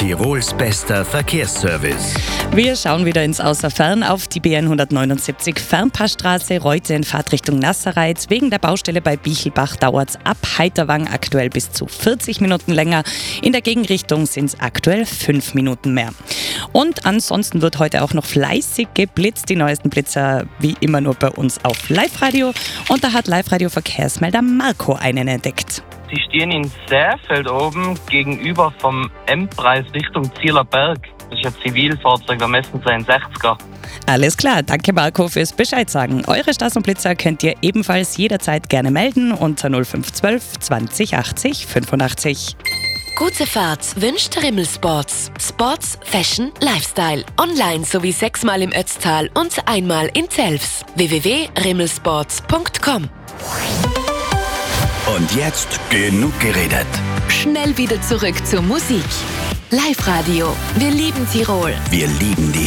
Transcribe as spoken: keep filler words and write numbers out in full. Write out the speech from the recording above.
Tirols bester Verkehrsservice. Wir schauen wieder ins Außerfern auf die B N hundertneunundsiebzig Fernpassstraße, heute in Fahrtrichtung Nassereiz. Wegen der Baustelle bei Bichelbach dauert es ab Heiterwang aktuell bis zu vierzig Minuten länger. In der Gegenrichtung sind es aktuell fünf Minuten mehr. Und ansonsten wird heute auch noch fleißig geblitzt. Die neuesten Blitzer wie immer nur bei uns auf Live-Radio. Und da hat Live-Radio-Verkehrsmelder Marco einen entdeckt. Sie stehen in Seefeld oben gegenüber vom M-Preis Richtung Zieler Berg. Das ist ein Zivilfahrzeug, am besten sein sechziger. Alles klar, danke Marco fürs Bescheid sagen. Eure Straßenblitzer könnt ihr ebenfalls jederzeit gerne melden unter null fünf eins zwei zwanzig achtzig fünfundachtzig. Gute Fahrt wünscht Rimmel Sports. Sports, Fashion, Lifestyle. Online sowie sechsmal im Ötztal und einmal in Zelfs. w w w punkt rimmelsports punkt com. Und jetzt genug geredet. Schnell wieder zurück zur Musik. Live-Radio. Wir lieben Tirol. Wir lieben die